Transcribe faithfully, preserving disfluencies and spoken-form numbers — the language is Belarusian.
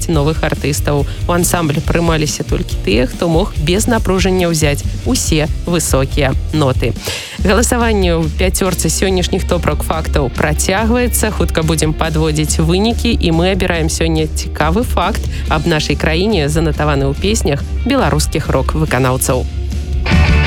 новых артыстаў. У ансамблі прымаліся толькі тыя, хто мог без напружання ўзяць усе высокія ноты. Галасаванне ў пяцёрцы сённяшніх топ-рок-фактаў працягваецца. Хутка будзем падводзіць вынікі, і мы абіраем сёння цікавы факт аб нашай краіне, занатаваны ў песнях беларускіх рок-выканаўцаў.